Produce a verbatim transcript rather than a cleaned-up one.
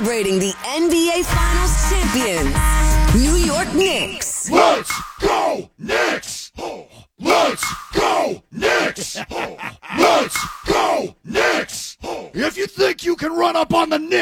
celebrating the N B A Finals champions, New York Knicks. Let's go Knicks! Let's go Knicks! Let's go Knicks! If you think you can run up on the Knicks